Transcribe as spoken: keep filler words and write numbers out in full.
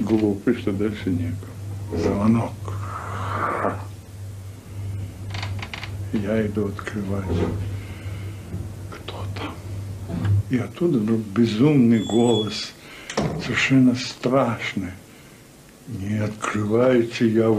глупый, что дальше некому. Звонок. Я иду открывать. Кто там? И оттуда вдруг безумный голос, совершенно страшный. Не открывайте, я